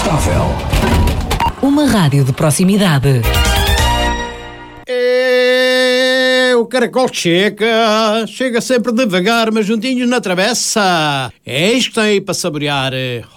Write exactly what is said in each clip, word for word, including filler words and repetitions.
Estável. Uma rádio de proximidade. É, o caracol chega, chega sempre devagar, mas juntinhos na travessa. É isto que tem aí para saborear.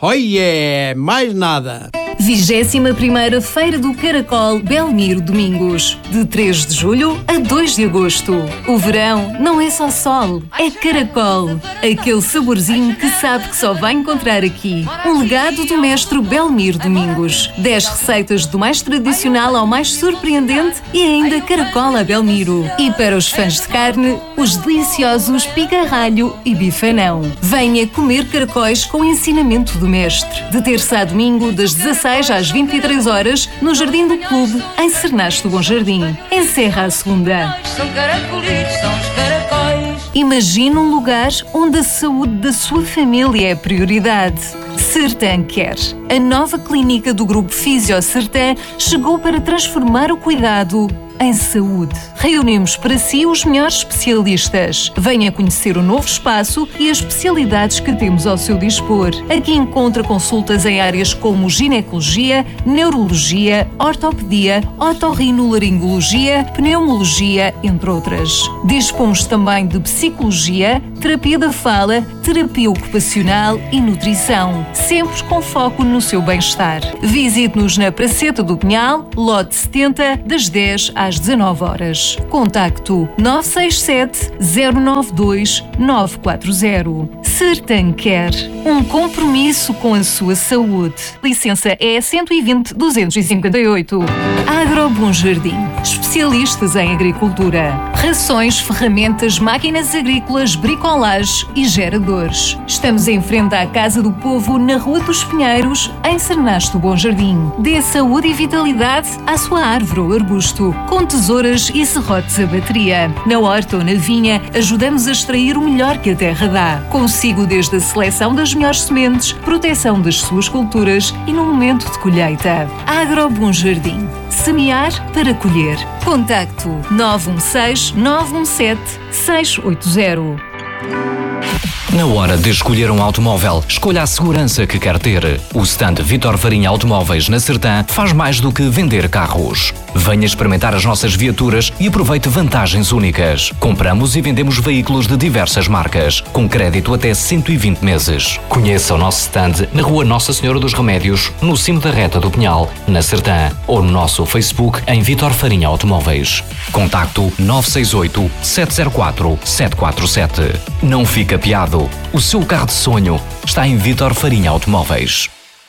Oiê, mais nada. vigésima primeira Feira do Caracol Belmiro Domingos, de três de julho a dois de agosto. O verão não é só sol, é caracol. Aquele saborzinho que sabe que só vai encontrar aqui. Um legado do mestre Belmiro Domingos. dez receitas do mais tradicional ao mais surpreendente e ainda caracol a Belmiro. E para os fãs de carne, os deliciosos picarralho e bifanão. Venha comer caracóis com ensinamento do mestre. De terça a domingo, das dezasseis às vinte e três horas, no Jardim do Clube, em Cernache do Bom Jardim. Encerra a segunda. São caracolitos, são os caracóis. Imagine um lugar onde a saúde da sua família é a prioridade. Sertã Quer. A nova clínica do Grupo Fisio Sertã chegou para transformar o cuidado em saúde. Reunimos para si os melhores especialistas. Venha conhecer o novo espaço e as especialidades que temos ao seu dispor. Aqui encontra consultas em áreas como ginecologia, neurologia, ortopedia, otorrinolaringologia, pneumologia, entre outras. Dispomos também de psicologia, terapia da fala, terapia ocupacional e nutrição, sempre com foco no seu bem-estar. Visite-nos na Praceta do Pinhal, lote setenta, das dez às dezanove horas. Contacto nove seis sete, zero nove dois, nove quatro zero. Sertã Quer. Um compromisso com a sua saúde. Licença E cento e vinte, duzentos e cinquenta e oito. Agro Bom Jardim. Especialistas em agricultura. Rações, ferramentas, máquinas agrícolas, bricolagem e geradores. Estamos em frente à Casa do Povo, na Rua dos Pinheiros, em Cernache do Bom Jardim. Dê saúde e vitalidade à sua árvore ou arbusto, com tesouras e serrotes a bateria. Na horta ou na vinha, ajudamos a extrair o melhor que a terra dá. Consigo desde a seleção das melhores sementes, proteção das suas culturas e no momento de colheita. Agro Bom Jardim. Semear para colher. Contacto nove um seis, nove um sete, seis oito zero. Na hora de escolher um automóvel, escolha a segurança que quer ter. O stand Vítor Farinha Automóveis na Sertã faz mais do que vender carros. Venha experimentar as nossas viaturas e aproveite vantagens únicas. Compramos e vendemos veículos de diversas marcas, com crédito até cento e vinte meses. Conheça o nosso stand na Rua Nossa Senhora dos Remédios, no cimo da Reta do Pinhal, na Sertã, ou no nosso Facebook em Vítor Farinha Automóveis. Contacto nove seis oito, sete zero quatro, sete quatro sete. Não fica piado. O seu carro de sonho está em Vítor Farinha Automóveis.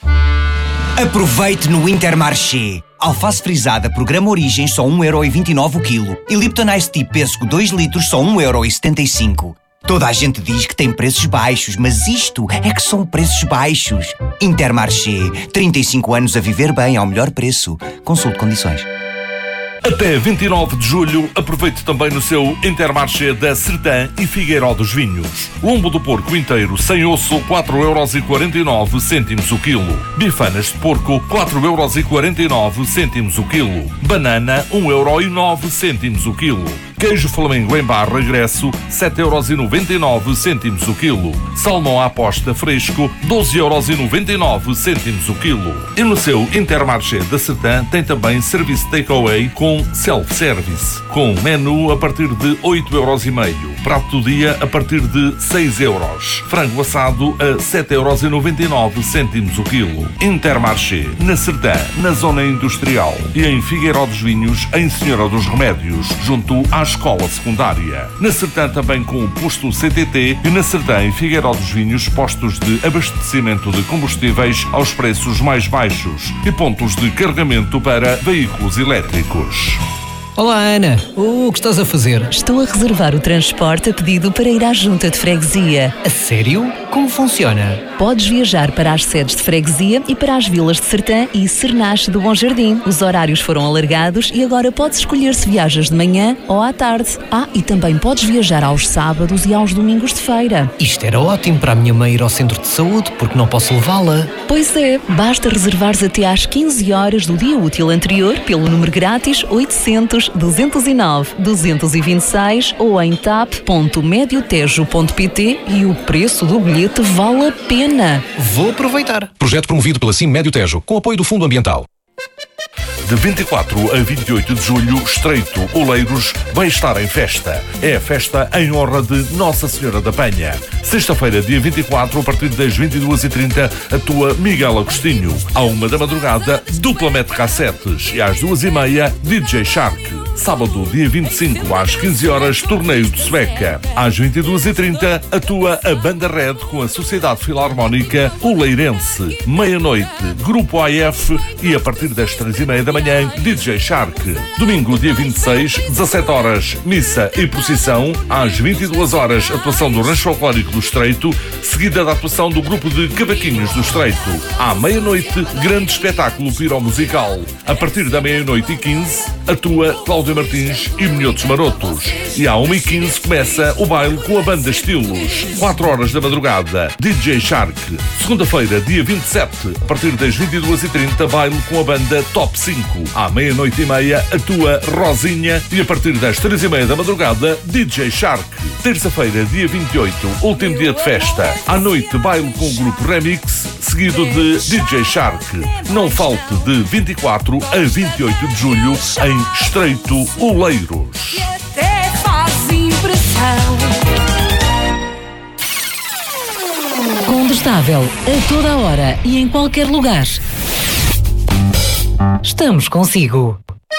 Aproveite no Intermarché. Alface frisada Programa Origem só um euro e vinte e nove o quilo. E Lipton Ice Tea Pêssego dois litros só um euro e setenta e cinco. Toda a gente diz que tem preços baixos, mas isto é que são preços baixos. Intermarché. trinta e cinco anos a viver bem ao melhor preço. Consulte condições. Até vinte e nove de julho, aproveite também no seu Intermarché da Sertã e Figueiró dos Vinhos. Lombo do porco inteiro, sem osso, quatro euros e quarenta e nove cêntimos o quilo. Bifanas de porco, quatro euros e quarenta e nove cêntimos o quilo. Banana, um euro e nove cêntimos o quilo. Queijo Flamengo em barra regresso, sete euros e noventa e nove cêntimos o quilo. Salmão à posta fresco, doze euros e noventa e nove cêntimos o quilo. E no seu Intermarché da Sertã tem também serviço takeaway com self-service, com menu a partir de oito euros e meio. Prato do dia a partir de seis euros. Frango assado a sete euros e noventa e nove cêntimos o quilo. Intermarché, na Sertã, na zona industrial. E em Figueiró dos Vinhos, em Senhora dos Remédios, junto à escola secundária. Na Sertã também com o posto C T T e na Sertã e Figueiró dos Vinhos postos de abastecimento de combustíveis aos preços mais baixos e pontos de carregamento para veículos elétricos. Olá, Ana. O que estás a fazer? Estou a reservar o transporte a pedido para ir à junta de freguesia. A sério? Como funciona? Podes viajar para as sedes de freguesia e para as vilas de Sertã e Cernache do Bom Jardim. Os horários foram alargados e agora podes escolher se viajas de manhã ou à tarde. Ah, e também podes viajar aos sábados e aos domingos de feira. Isto era ótimo para a minha mãe ir ao centro de saúde, porque não posso levá-la. Pois é, basta reservares até às quinze horas do dia útil anterior pelo número grátis oitocentos, duzentos e nove, duzentos e vinte e seis ou em tap ponto mediotejo ponto pt e o preço do bilhete bilhete vale a pena. Vou aproveitar. Projeto promovido pela Sim Médio Tejo, com apoio do Fundo Ambiental. De vinte e quatro a vinte e oito de julho, Estreito Oleiros vai estar em festa. É a festa em honra de Nossa Senhora da Penha. Sexta-feira, dia vinte e quatro, a partir das vinte e duas e trinta, atua Miguel Agostinho. À uma da madrugada, duplamente cassetes. E às duas e meia, D J Shark. Sábado, dia vinte e cinco, às quinze horas, torneio de Sueca. Às vinte e duas e trinta, atua a Banda Red com a Sociedade Filarmónica Oleirense. Meia-noite, Grupo A F e a partir das três e meia da manhã, D J Shark. Domingo, dia vinte e seis, dezassete horas, missa e procissão. Às vinte e duas horas, atuação do Rancho Folclórico do Estreito, seguida da atuação do grupo de Cavaquinhos do Estreito. À meia-noite, grande espetáculo piromusical. A partir da meia-noite e quinze, atua Cláudio Martins e Minhotos Marotos. E à uma e quinze começa o baile com a banda Estilos. quatro horas da madrugada, D J Shark. Segunda-feira, dia vinte e sete, a partir das vinte e duas e trinta, baile com a banda Top cinco. À meia-noite e meia, atua Rosinha e a partir das três e meia da madrugada, D J Shark. Terça-feira, dia vinte e oito, último dia de festa. À noite, baile com o grupo Remix, seguido de D J Shark. Não falte de vinte e quatro a vinte e oito de julho em Estreito Oleiros. Até faz impressão. Condestável, a toda hora e em qualquer lugar. Estamos consigo.